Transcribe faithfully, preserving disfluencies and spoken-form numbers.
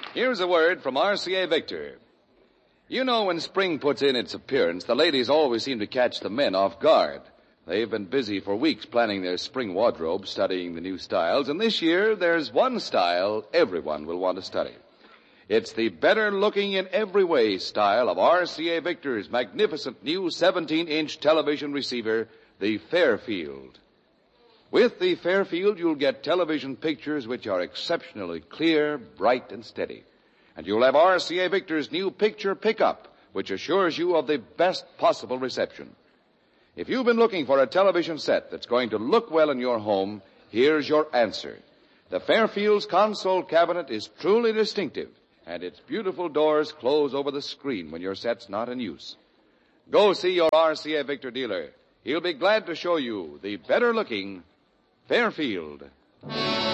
Here's a word from R C A Victor. You know, when spring puts in its appearance, the ladies always seem to catch the men off guard. They've been busy for weeks planning their spring wardrobe, studying the new styles, and this year there's one style everyone will want to study. It's the better-looking in every way style of R C A Victor's magnificent new seventeen-inch television receiver, the Fairfield. With the Fairfield, you'll get television pictures which are exceptionally clear, bright, and steady. And you'll have R C A Victor's new picture pickup, which assures you of the best possible reception. If you've been looking for a television set that's going to look well in your home, here's your answer. The Fairfield's console cabinet is truly distinctive, and its beautiful doors close over the screen when your set's not in use. Go see your R C A Victor dealer. He'll be glad to show you the better-looking Fairfield.